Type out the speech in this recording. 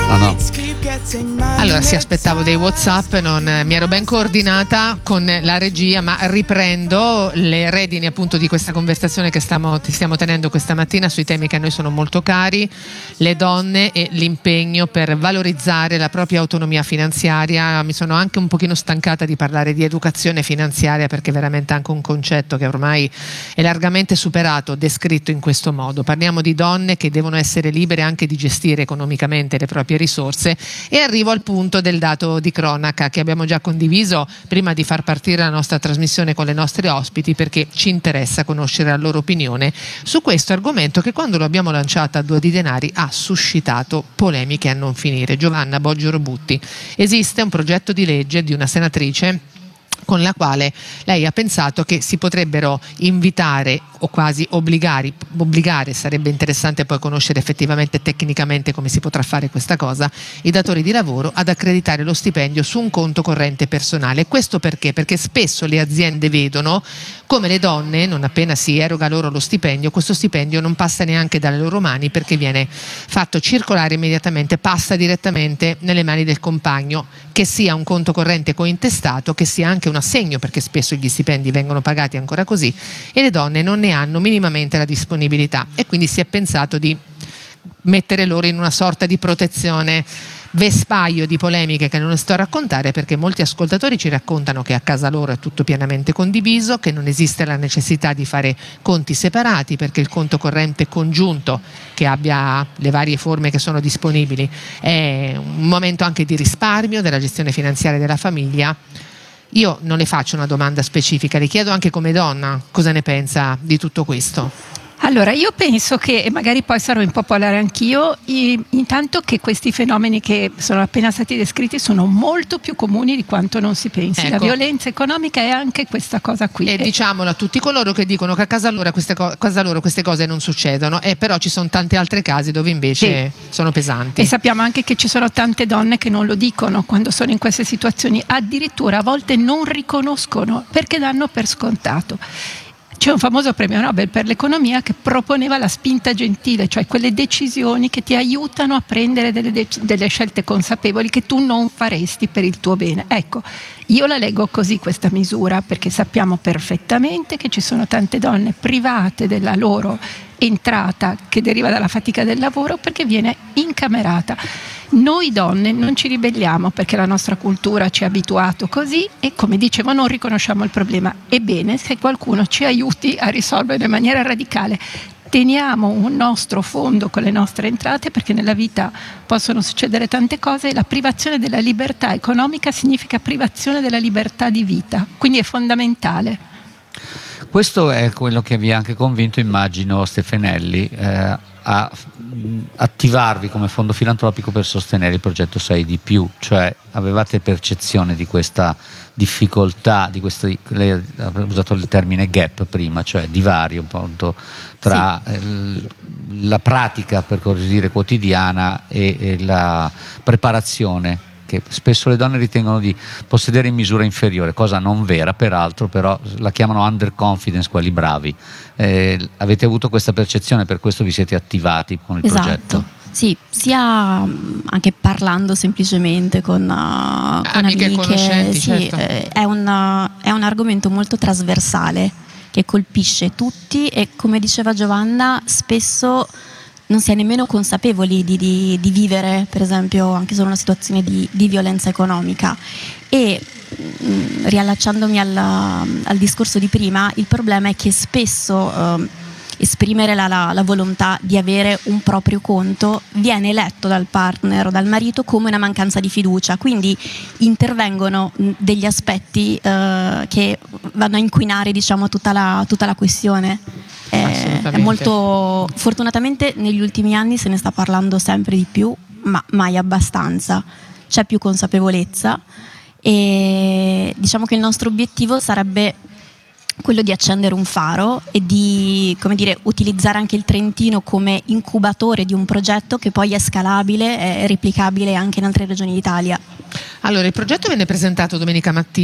No, no. Allora sì, aspettavo dei WhatsApp, non mi ero ben coordinata con la regia, ma riprendo le redini appunto di questa conversazione che stiamo tenendo questa mattina sui temi che a noi sono molto cari, le donne e l'impegno per valorizzare la propria autonomia finanziaria. Mi sono anche un pochino stancata di parlare di educazione finanziaria, perché è veramente anche un concetto che ormai è largamente superato, descritto in questo modo. Parliamo di donne che devono essere libere anche di gestire economicamente le proprie risorse, e arrivo al punto del dato di cronaca che abbiamo già condiviso prima di far partire la nostra trasmissione con le nostre ospiti, perché ci interessa conoscere la loro opinione su questo argomento che, quando lo abbiamo lanciato a Due di Denari, ha suscitato polemiche a non finire. Giovanna Boggio Robutti, esiste un progetto di legge di una senatrice con la quale lei ha pensato che si potrebbero invitare o quasi obbligare, sarebbe interessante poi conoscere effettivamente tecnicamente come si potrà fare questa cosa, i datori di lavoro ad accreditare lo stipendio su un conto corrente personale. Questo perché? Perché spesso le aziende vedono come le donne, non appena si eroga loro lo stipendio, questo stipendio non passa neanche dalle loro mani, perché viene fatto circolare immediatamente, passa direttamente nelle mani del compagno, che sia un conto corrente cointestato, che sia anche un assegno, perché spesso gli stipendi vengono pagati ancora così e le donne non ne hanno minimamente la disponibilità, e quindi si è pensato di mettere loro in una sorta di protezione. Vespaio di polemiche che non sto a raccontare, perché molti ascoltatori ci raccontano che a casa loro è tutto pienamente condiviso, che non esiste la necessità di fare conti separati, perché il conto corrente congiunto, che abbia le varie forme che sono disponibili, è un momento anche di risparmio della gestione finanziaria della famiglia. Io non le faccio una domanda specifica, le chiedo anche come donna cosa ne pensa di tutto questo. Allora, io penso che, e magari poi sarò impopolare anch'io, intanto che questi fenomeni che sono appena stati descritti sono molto più comuni di quanto non si pensi. Ecco. La violenza economica è anche questa cosa qui. E diciamolo a tutti coloro che dicono che a casa loro queste cose non succedono, però ci sono tanti altri casi dove invece sono pesanti. E sappiamo anche che ci sono tante donne che non lo dicono quando sono in queste situazioni, addirittura a volte non riconoscono perché danno per scontato. C'è un famoso premio Nobel per l'economia che proponeva la spinta gentile, cioè quelle decisioni che ti aiutano a prendere delle scelte consapevoli che tu non faresti per il tuo bene. Ecco, io la leggo così questa misura, perché sappiamo perfettamente che ci sono tante donne private della loro entrata che deriva dalla fatica del lavoro, perché viene incamerata. Noi donne non ci ribelliamo perché la nostra cultura ci ha abituato così, e come dicevo non riconosciamo il problema. Ebbene, se qualcuno ci aiuti a risolverlo in maniera radicale, teniamo un nostro fondo con le nostre entrate, perché nella vita possono succedere tante cose, e la privazione della libertà economica significa privazione della libertà di vita, quindi è fondamentale. Questo è quello che vi ha anche convinto, immagino, Stefanelli, a attivarvi come fondo filantropico per sostenere il progetto 6 di più, cioè avevate percezione di questa difficoltà, lei ha usato il termine gap prima, cioè divario appunto tra la pratica, per così dire, quotidiana e la preparazione che spesso le donne ritengono di possedere in misura inferiore, cosa non vera peraltro, però la chiamano underconfidence quelli bravi. Avete avuto questa percezione, per questo vi siete attivati con il progetto? Sì, sia anche parlando semplicemente con amiche e conoscenti, sì, certo. È un argomento molto trasversale che colpisce tutti, e come diceva Giovanna, spesso non si è nemmeno consapevoli di vivere, per esempio, anche solo una situazione di violenza economica. E riallacciandomi al discorso di prima, il problema è che spesso esprimere la volontà di avere un proprio conto viene letto dal partner o dal marito come una mancanza di fiducia, quindi intervengono degli aspetti che vanno a inquinare, diciamo, tutta la questione. È molto, fortunatamente negli ultimi anni se ne sta parlando sempre di più, ma mai abbastanza. C'è più consapevolezza, e diciamo che il nostro obiettivo sarebbe quello di accendere un faro e di, come dire, utilizzare anche il Trentino come incubatore di un progetto che poi è scalabile e replicabile anche in altre regioni d'Italia. Allora, il progetto venne presentato domenica mattina